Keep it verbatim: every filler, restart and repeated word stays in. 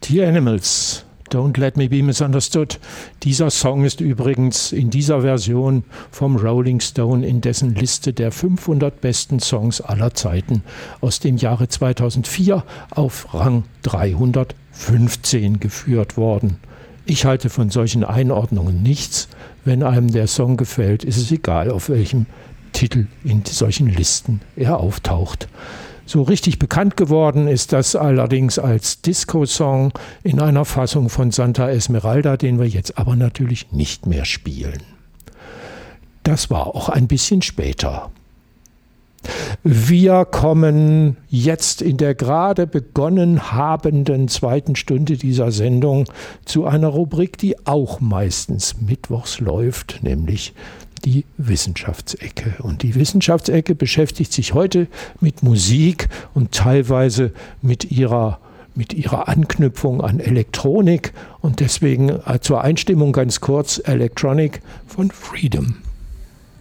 The Animals, Don't Let Me Be Misunderstood. Dieser Song ist übrigens in dieser Version vom Rolling Stone in dessen Liste der fünfhundert besten Songs aller Zeiten aus dem Jahre zweitausendvier auf Rang dreihundertfünfzehn geführt worden. Ich halte von solchen Einordnungen nichts. Wenn einem der Song gefällt, ist es egal, auf welchem Titel in solchen Listen er auftaucht. So richtig bekannt geworden ist das allerdings als Disco-Song in einer Fassung von Santa Esmeralda, den wir jetzt aber natürlich nicht mehr spielen. Das war auch ein bisschen später. Wir kommen jetzt in der gerade begonnen habenden zweiten Stunde dieser Sendung zu einer Rubrik, die auch meistens mittwochs läuft, nämlich die Wissenschaftsecke. Und die Wissenschaftsecke beschäftigt sich heute mit Musik und teilweise mit ihrer, mit ihrer Anknüpfung an Elektronik. Und deswegen zur Einstimmung ganz kurz Electronic von Freedom.